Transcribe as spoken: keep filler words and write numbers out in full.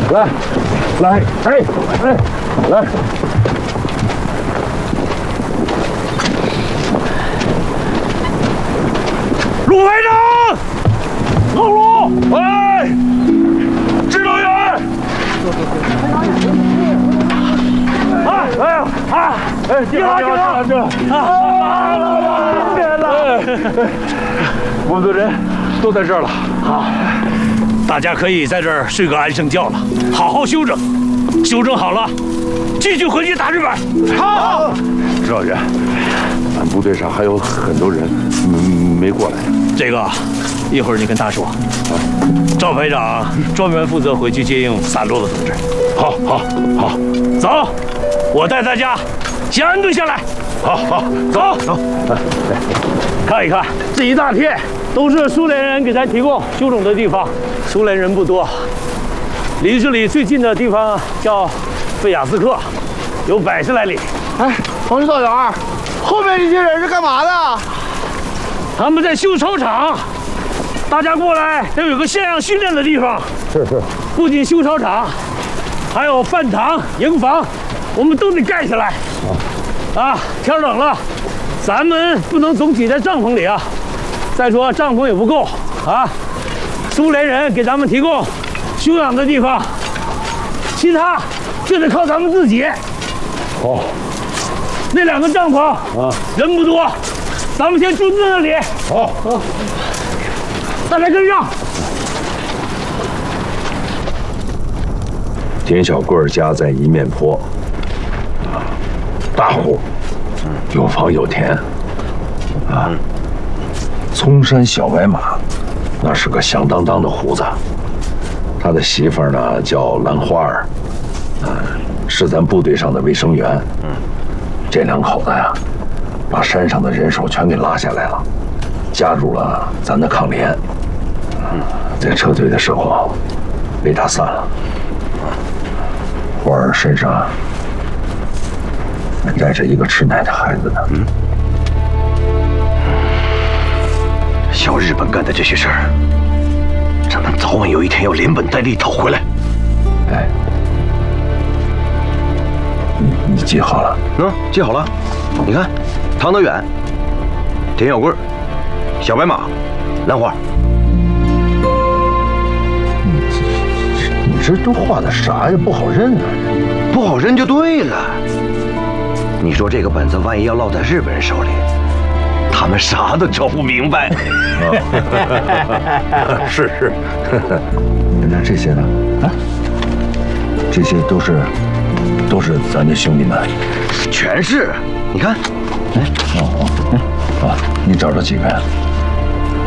来，来，哎，哎，来。陆排长，陆陆，哎，指导员。啊，哎呀，啊，哎，警察，警察，这啊，别了，我们的人都在这儿了。好。 大家可以在这儿睡个安生觉了，好好休整，休整好了，继续回去打日本。好，指导员，俺部队上还有很多人没过来。这个，一会儿你跟他说。好，赵排长专门负责回去接应散落的同志。好，好，好，走，我带大家先安顿下来。好好，走走，看一看这一大片。 都是苏联人给咱提供休整的地方，苏联人不多，离这里最近的地方叫费亚斯克，有百十来里。 哎，王指导员，后面这些人是干嘛的？ 他们在修操场，大家过来都有个像样训练的地方。是是，不仅修操场，还有饭堂、营房，我们都得盖起来。啊，天冷了，咱们不能总挤在帐篷里啊。 再说帐篷也不够啊，苏联人给咱们提供休养的地方，其他就得靠咱们自己。好，那两个帐篷啊，人不多，咱们先住在那里。好，好，再来跟上。 田小贵家在一面坡，啊，大户，有房有田，啊。 葱山小白马，那是个响当当的胡子。他的媳妇儿呢叫兰花儿，嗯，是咱部队上的卫生员。嗯，这两口子呀，把山上的人手全给拉下来了，加入了咱的抗联。嗯，在撤退的时候被打散了。花儿身上还带着一个吃奶的孩子呢。嗯。 小日本干的这些事儿，咱们早晚有一天要连本带利讨回来。 哎，你你记好了？ 嗯，记好了。你看，唐德远、田小贵、小白马、兰花。 你你这都画的啥呀？不好认啊！ 不好认就对了。你说这个本子万一要落在日本人手里？ 他们啥都找不明白。 是是，那这些呢？啊，这些都是都是咱的兄弟们， 全是。你看，哎， 哦哦，啊，你找着几个呀？